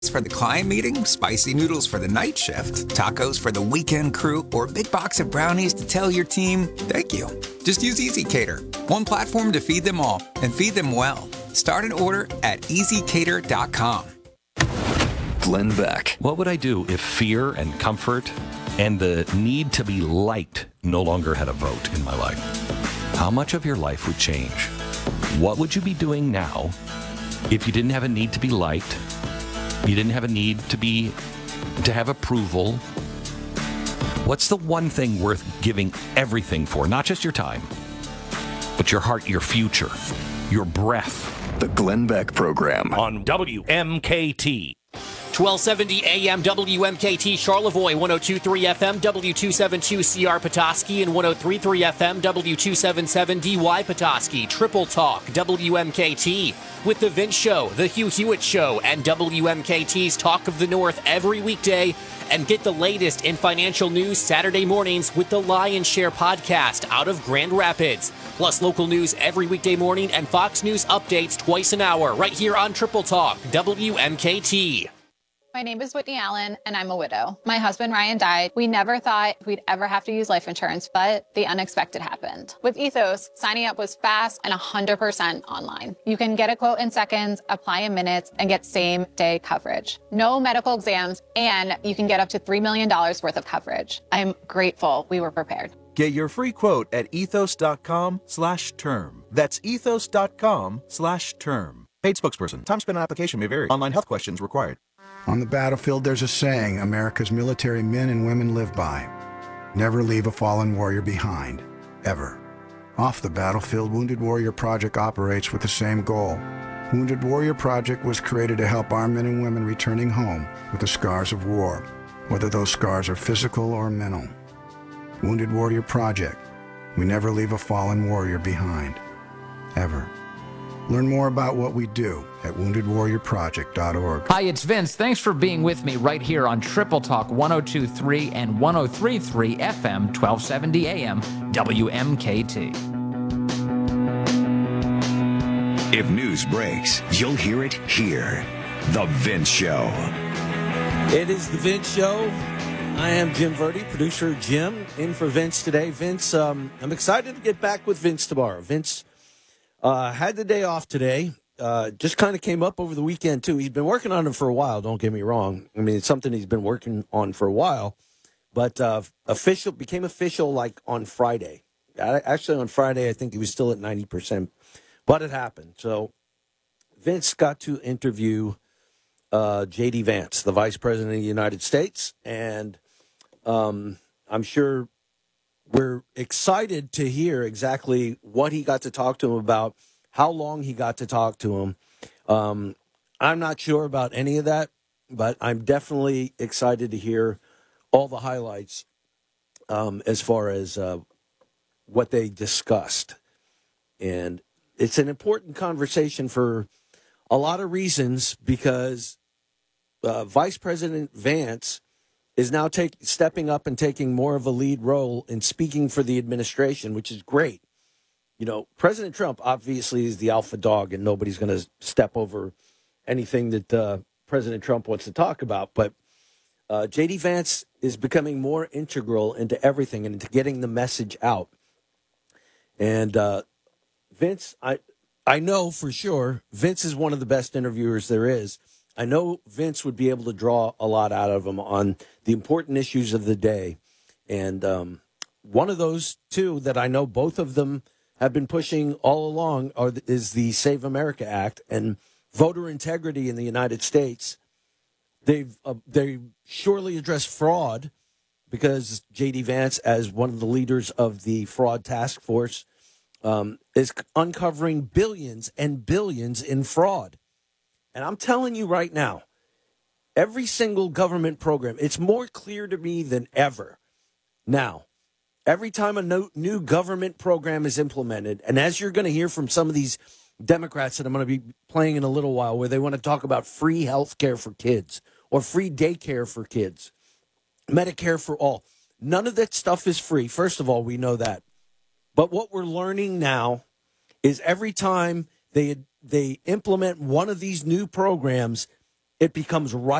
For the client meeting, spicy noodles for the night shift, tacos for the weekend crew, or a big box of brownies to tell your team thank you. Just use EasyCater, one platform to feed them all and feed them well. Start an order at easycater.com. Glenn Beck. What would I do if fear and comfort and the need to be liked no longer had a vote in my life? How much of your life would change? What would you be doing now if you didn't have a need to be liked? You didn't have a need to have approval? What's the one thing worth giving everything for? Not just your time, but your heart, your future, your breath. The Glenn Beck Program on WMKT. 1270 AM WMKT Charlevoix, 102.3 FM W272CR Petoskey, and 103.3 FM W277 DY Petoskey. Triple Talk WMKT with The Vince Show, The Hugh Hewitt Show, and WMKT's Talk of the North every weekday. And get the latest in financial news Saturday mornings with the Lion Share podcast out of Grand Rapids. Plus local news every weekday morning and Fox News updates twice an hour right here on Triple Talk WMKT. My name is Whitney Allen, and I'm a widow. My husband, Ryan, died. We never thought we'd ever have to use life insurance, but the unexpected happened. With Ethos, signing up was fast and 100% online. You can get a quote in seconds, apply in minutes, and get same-day coverage. No medical exams, and you can get up to $3 million worth of coverage. I'm grateful we were prepared. Get your free quote at ethos.com/term. That's ethos.com/term. Paid spokesperson. Time spent on application may vary. Online health questions required. On the battlefield, there's a saying America's military men and women live by. Never leave a fallen warrior behind, ever. Off the battlefield, Wounded Warrior Project operates with the same goal. Wounded Warrior Project was created to help our men and women returning home with the scars of war, whether those scars are physical or mental. Wounded Warrior Project. We never leave a fallen warrior behind, ever. Learn more about what we do at woundedwarriorproject.org. Hi, it's Vince. Thanks for being with me right here on Triple Talk 102.3 and 103.3 FM, 1270 AM, WMKT. If news breaks, you'll hear it here. The Vince Show. It is The Vince Show. I am Jim Verdi, producer Jim, in for Vince today. Vince, I'm excited to get back with Vince tomorrow. Vince had the day off today. Just kind of came up over the weekend, too. He's been working on it for a while, don't get me wrong. I mean, it's something he's been working on for a while. But became official like on Friday. Actually, on Friday, I think he was still at 90%. But it happened. So Vince got to interview J.D. Vance, the Vice President of the United States. And I'm sure we're excited to hear exactly what he got to talk to him about, how long he got to talk to him. I'm not sure about any of that, but I'm definitely excited to hear all the highlights as far as what they discussed. And it's an important conversation for a lot of reasons because Vice President Vance is now stepping up and taking more of a lead role in speaking for the administration, which is great. You know, President Trump obviously is the alpha dog, and nobody's going to step over anything that President Trump wants to talk about. But J.D. Vance is becoming more integral into everything and into getting the message out. And Vince, I know for sure Vince is one of the best interviewers there is. I know Vince would be able to draw a lot out of him on the important issues of the day. And one of those two that I know both of them have been pushing all along is the Save America Act and voter integrity in the United States. They surely address fraud because J.D. Vance, as one of the leaders of the fraud task force, is uncovering billions and billions in fraud. And I'm telling you right now, every single government program, it's more clear to me than ever now. Every time a new government program is implemented, and as you're going to hear from some of these Democrats that I'm going to be playing in a little while, where they want to talk about free health care for kids or free daycare for kids, Medicare for all. None of that stuff is free. First of all, we know that. But what we're learning now is every time they implement one of these new programs, it becomes right.